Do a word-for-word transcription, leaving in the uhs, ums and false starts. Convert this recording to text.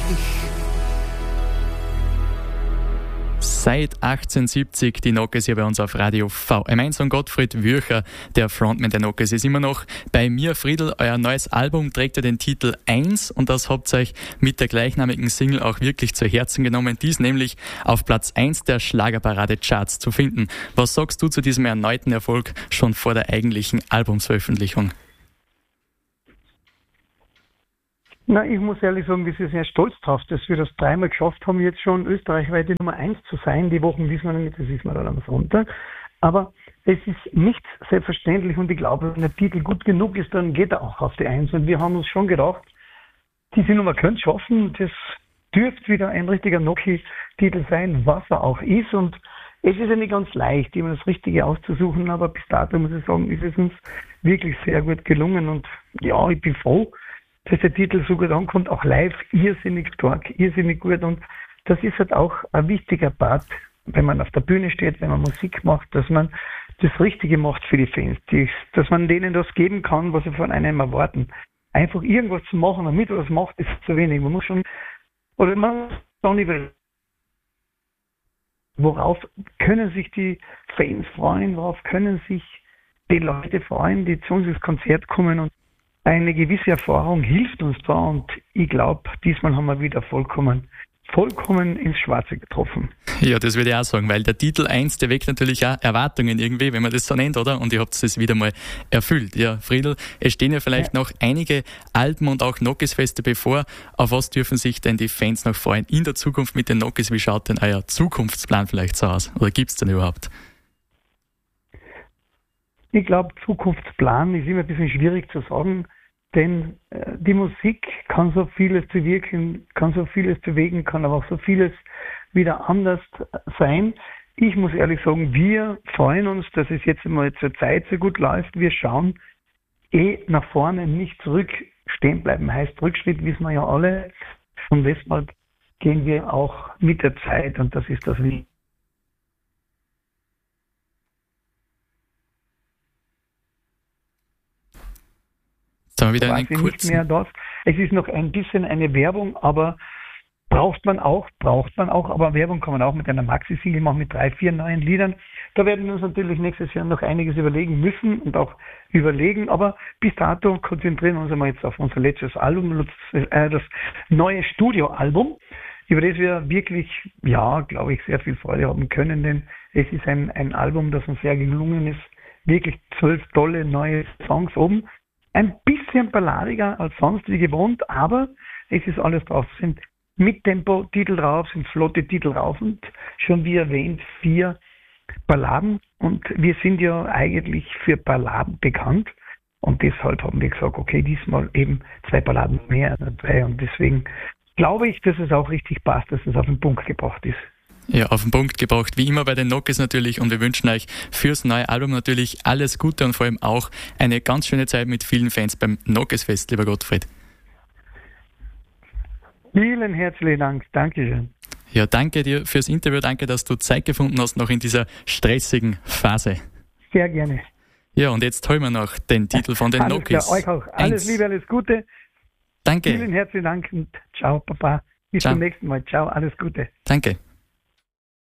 Seit achtzehnhundertsiebzig die Knockers hier bei uns auf Radio V M eins und Gottfried Würcher, der Frontman der Knockers, ist immer noch bei mir. Friedl, euer neues Album trägt ja den Titel eins und das habt ihr euch mit der gleichnamigen Single auch wirklich zu Herzen genommen. Dies nämlich auf Platz eins der Schlagerparade-Charts zu finden. Was sagst du zu diesem erneuten Erfolg schon vor der eigentlichen Albumsveröffentlichung? Na, ich muss ehrlich sagen, wir sind sehr stolz drauf, dass wir das dreimal geschafft haben, jetzt schon österreichweite Nummer eins zu sein. Die Wochen wissen wir noch nicht, das wissen wir dann am Sonntag. Aber es ist nicht selbstverständlich und ich glaube, wenn der Titel gut genug ist, dann geht er auch auf die Eins. Und wir haben uns schon gedacht, diese Nummer könnte schaffen. Das dürfte wieder ein richtiger Noki-Titel sein, was er auch ist. Und es ist ja nicht ganz leicht, immer das Richtige auszusuchen, aber bis dato muss ich sagen, ist es uns wirklich sehr gut gelungen. Und ja, ich bin froh, dass der Titel so gut ankommt, auch live, irrsinnig stark, irrsinnig gut. Und das ist halt auch ein wichtiger Part, wenn man auf der Bühne steht, wenn man Musik macht, dass man das Richtige macht für die Fans, die, dass man denen das geben kann, was sie von einem erwarten. Einfach irgendwas zu machen, damit man das macht, ist zu wenig. Man muss schon, oder man muss auch nicht, worauf können sich die Fans freuen, worauf können sich die Leute freuen, die zu uns ins Konzert kommen, und eine gewisse Erfahrung hilft uns da, und ich glaube, diesmal haben wir wieder vollkommen, vollkommen ins Schwarze getroffen. Ja, das würde ich auch sagen, weil der Titel eins, der weckt natürlich auch Erwartungen irgendwie, wenn man das so nennt, oder? Und ihr habt es wieder mal erfüllt. Ja, Friedl, es stehen ja vielleicht ja noch einige Alben und auch Knockers-Feste bevor. Auf was dürfen sich denn die Fans noch freuen in der Zukunft mit den Knockers? Wie schaut denn euer Zukunftsplan vielleicht so aus? Oder gibt es denn überhaupt? Ich glaube, Zukunftsplan ist immer ein bisschen schwierig zu sagen, denn äh, die Musik kann so vieles bewirken, kann so vieles bewegen, kann aber auch so vieles wieder anders sein. Ich muss ehrlich sagen, wir freuen uns, dass es jetzt mal zur Zeit so gut läuft. Wir schauen eh nach vorne, nicht zurück. Stehen bleiben heißt Rückschritt, wissen wir ja alle. Und deshalb gehen wir auch mit der Zeit, und das ist das Wichtige. Wieder einen kurzen... nicht mehr das. Es ist noch ein bisschen eine Werbung, aber braucht man auch, braucht man auch, aber Werbung kann man auch mit einer Maxi-Single machen, mit drei, vier neuen Liedern. Da werden wir uns natürlich nächstes Jahr noch einiges überlegen müssen und auch überlegen, aber bis dato konzentrieren wir uns einmal jetzt auf unser letztes Album, äh, das neue Studioalbum, über das wir wirklich, ja, glaube ich, sehr viel Freude haben können, denn es ist ein, ein Album, das uns sehr gelungen ist, wirklich zwölf tolle neue Songs oben. Ein bisschen balladiger als sonst wie gewohnt, aber es ist alles drauf. Es sind Mittempo-Titel drauf, sind flotte Titel drauf und schon wie erwähnt vier Balladen. Und wir sind ja eigentlich für Balladen bekannt und deshalb haben wir gesagt, okay, diesmal eben zwei Balladen mehr als drei. Und deswegen glaube ich, dass es auch richtig passt, dass es auf den Punkt gebracht ist. Ja, auf den Punkt gebracht, wie immer bei den Knockers natürlich, und wir wünschen euch fürs neue Album natürlich alles Gute und vor allem auch eine ganz schöne Zeit mit vielen Fans beim Knockers-Fest, lieber Gottfried. Vielen herzlichen Dank, Dankeschön. Ja, danke dir fürs Interview, danke, dass du Zeit gefunden hast, noch in dieser stressigen Phase. Sehr gerne. Ja, und jetzt holen wir noch den Titel von den alles Knockers. Klar, euch auch. Alles Eins. Liebe, alles Gute. Danke. Vielen herzlichen Dank und ciao, Papa. Bis ciao. zum nächsten Mal. Ciao, alles Gute. Danke.